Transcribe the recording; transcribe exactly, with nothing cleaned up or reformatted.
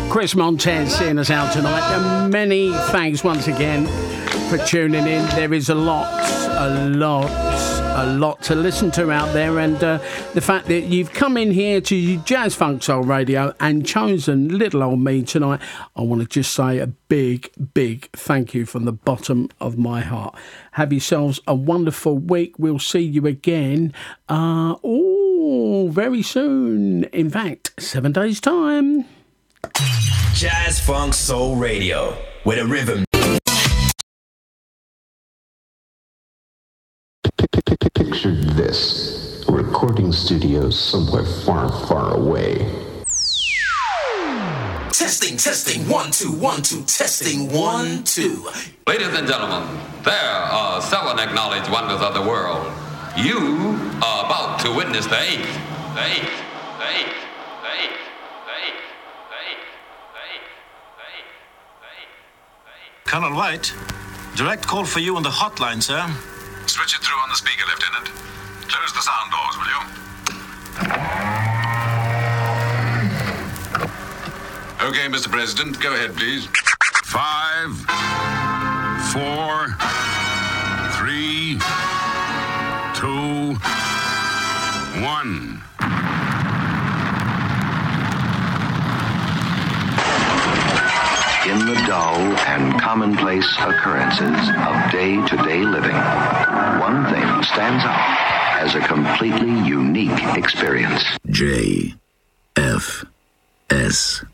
Chris Montez seeing us out tonight. And many thanks once again for tuning in. There is a lot, a lot, a lot to listen to out there. And uh, the fact that you've come in here to Jazz Funk Soul Radio and chosen little old me tonight, I want to just say a big, big thank you from the bottom of my heart. Have yourselves a wonderful week. We'll see you again. Uh, oh, very soon. In fact, seven days' time. Jazz Funk Soul Radio, with a rhythm. Picture this, a recording studio somewhere far, far away. Testing, testing, one, two, one, two, testing, one, two. Ladies and gentlemen, there are seven acknowledged wonders of the world. You are about to witness the eighth, the eighth, the eighth, the eighth, the eighth, the eighth, the eighth, the eighth, the eighth, the eighth. Colonel White, direct call for you on the hotline, sir. Switch it through on the speaker, Lieutenant. Close the sound doors, will you? Okay, Mister President, go ahead, please. Five, four, three, two, one. In the dull and commonplace occurrences of day-to-day living, one thing stands out as a completely unique experience. J F S